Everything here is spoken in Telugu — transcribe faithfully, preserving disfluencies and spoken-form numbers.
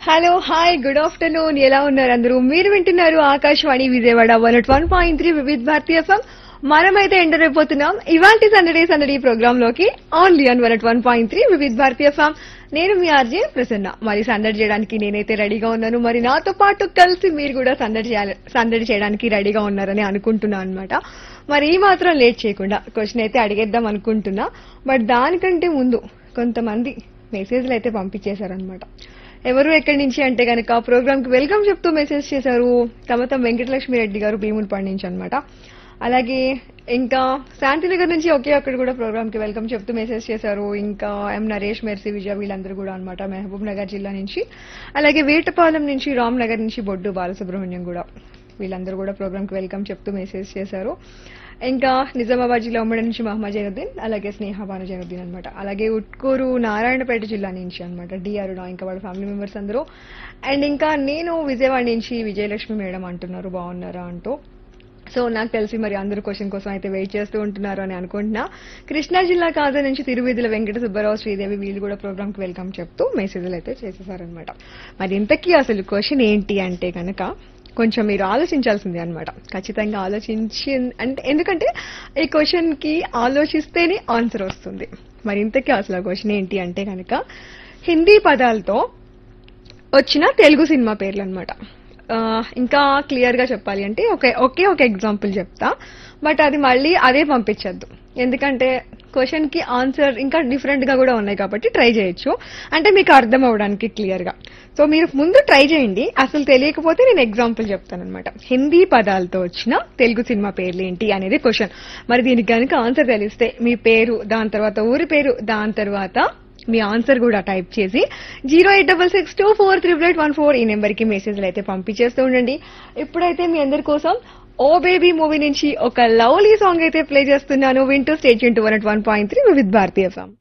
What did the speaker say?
హలో హాయ్ గుడ్ ఆఫ్టర్నూన్ ఎలా ఉన్నారు అందరూ మీరు వింటున్నారు Akashvani Vijayawada one at one point three వివిధ భారతీ ఎఫ్ఎం మనమైతే ఎంటర్ అయిపోతున్నాం ఇవాల్టి సందడి సందడి ప్రోగ్రామ్ లోకి only on one at one point three వివిధ భారతీ ఎఫ్ఎం నేను మీ ఆర్జే ప్రసన్న మరి సందడి చేయడానికి నేనైతే రెడీగా ఉన్నాను మరి నాతో పాటు కలిసి మీరు కూడా సందడి చేయాలి సందడి చేయడానికి రెడీగా ఉన్నారని అనుకుంటున్నాను అనమాట మరి ఈ మాత్రం లేట్ చేయకుండా క్వశ్చన్ అయితే అడిగేద్దాం అనుకుంటున్నా బట్ దానికంటే ముందు కొంతమంది మెసేజ్లు అయితే పంపించేశారనమాట ఎవరు ఎక్కడి నుంచి అంటే కనుక ప్రోగ్రామ్ కి వెల్కమ్ చెప్తూ మెసేజ్ చేశారు తమతం వెంకటలక్ష్మి రెడ్డి గారు భీమునిపాడు నుంచి అనమాట అలాగే ఇంకా శాంతినగర్ నుంచి ఒకే ఒక్కడు కూడా ప్రోగ్రామ్ కి వెల్కమ్ చెప్తూ మెసేజ్ చేశారు ఇంకా ఎం నరేష్ మెర్సీ విజయ వీళ్ళందరూ కూడా అనమాట మహబూబ్ నగర్ జిల్లా నుంచి అలాగే వేటపాలెం నుంచి రామ్ నగర్ నుంచి బొడ్డు బాలసుబ్రహ్మణ్యం కూడా వీళ్ళందరూ కూడా ప్రోగ్రామ్ కి వెల్కమ్ చెప్తూ మెసేజ్ చేశారు ఇంకా నిజామాబాద్ జిల్లా ఉమ్మడి నుంచి మహమ్మద్ జైనుద్దీన్ అలాగే స్నేహ భాను జైనుద్దీన్ అనమాట అలాగే ఉట్కూరు నారాయణపేట జిల్లా నుంచి అనమాట డి అరుణ ఇంకా వాళ్ళ ఫ్యామిలీ మెంబర్స్ అందరూ అండ్ ఇంకా నేను విజయవాడ నుంచి విజయలక్ష్మి మేడం అంటున్నారు బాగున్నారా అంటూ సో నాకు తెలిసి మరి అందరూ క్వశ్చన్ కోసం అయితే వెయిట్ చేస్తూ ఉంటున్నారు అని అనుకుంటున్నా కృష్ణా జిల్లా కాజా నుంచి తిరువిధుల వెంకట సుబ్బారావు శ్రీదేవి వీళ్ళు కూడా ప్రోగ్రామ్ కి వెల్కమ్ చెప్తూ మెసేజ్లు అయితే చేసేసారనమాట మరి ఇంతకీ అసలు క్వశ్చన్ ఏంటి అంటే కనుక కొంచెం మీరు ఆలోచించాల్సిందే అనమాట ఖచ్చితంగా ఆలోచించి అంటే ఎందుకంటే ఈ క్వశ్చన్ కి ఆలోచిస్తేనే ఆన్సర్ వస్తుంది మరి ఇంతకీ అసలు ఆ క్వశ్చన్ ఏంటి అంటే కనుక హిందీ పదాలతో వచ్చిన తెలుగు సినిమా పేర్లు అనమాట ఇంకా క్లియర్ గా చెప్పాలి అంటే ఒకే ఒకే ఒక ఎగ్జాంపుల్ చెప్తా బట్ అది మళ్ళీ అదే పంపించద్దు ఎందుకంటే క్వశ్చన్ కి ఆన్సర్ ఇంకా డిఫరెంట్ గా కూడా ఉన్నాయి కాబట్టి ట్రై చేయొచ్చు అంటే మీకు అర్థం అవడానికి క్లియర్ గా సో మీరు ముందు ట్రై చేయండి అసలు తెలియకపోతే నేను ఎగ్జాంపుల్ చెప్తాను అనమాట హిందీ పదాలతో వచ్చిన తెలుగు సినిమా పేర్లు ఏంటి అనేది క్వశ్చన్ మరి దీనికి కనుక ఆన్సర్ తెలిస్తే మీ పేరు దాని తర్వాత ఊరి పేరు దాని తర్వాత మీ ఆన్సర్ కూడా టైప్ చేసి zero eight double six two four triple eight one four ఈ నెంబర్ కి మెసేజ్లు అయితే పంపించేస్తూ ఉండండి ఇప్పుడైతే మీ అందరి కోసం ఓ బేబీ మూవీ నుంచి ఒక లవ్లీ సాంగ్ అయితే ప్లే చేస్తున్నాను వింటూ state Yoon to one at one point three with Bharati FM